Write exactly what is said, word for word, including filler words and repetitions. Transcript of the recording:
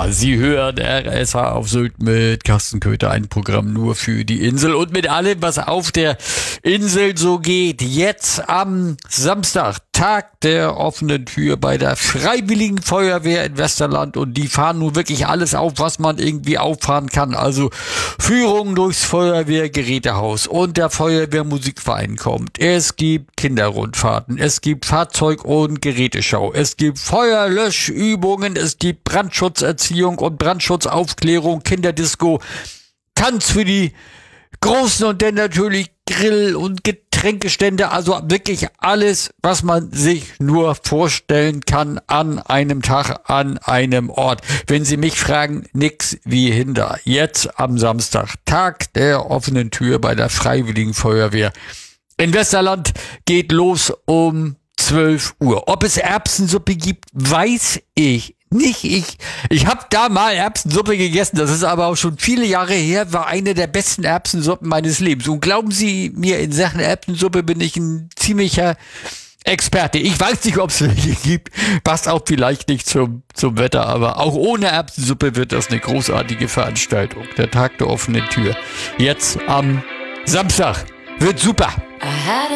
Ja, Sie hören R S H auf Sylt mit Carsten Köter, ein Programm nur für die Insel und mit allem, was auf der Insel so geht. Jetzt am Samstag, Tag der offenen Tür bei der Freiwilligen Feuerwehr in Westerland, und die fahren nun wirklich alles auf, was man irgendwie auffahren kann. Also Führung durchs Feuerwehrgerätehaus und der Feuerwehrmusikverein kommt. Es gibt Kinderrundfahrten, es gibt Fahrzeug- und Geräteschau, es gibt Feuerlöschübungen, es gibt Brandschutzerziehung und Brandschutzaufklärung, Kinderdisco, Tanz für die Großen und dann natürlich Grill- und Getränkestände, also wirklich alles, was man sich nur vorstellen kann an einem Tag, an einem Ort. Wenn Sie mich fragen, nix wie hinter. Jetzt am Samstag, Tag der offenen Tür bei der Freiwilligen Feuerwehr in Westerland, geht los um zwölf Uhr. Ob es Erbsensuppe gibt, weiß ich nicht. Ich, ich habe da mal Erbsensuppe gegessen, das ist aber auch schon viele Jahre her, war eine der besten Erbsensuppen meines Lebens. Und glauben Sie mir, in Sachen Erbsensuppe bin ich ein ziemlicher Experte. Ich weiß nicht, ob es welche gibt, passt auch vielleicht nicht zum, zum Wetter, aber auch ohne Erbsensuppe wird das eine großartige Veranstaltung. Der Tag der offenen Tür. Jetzt am Samstag. Wird super.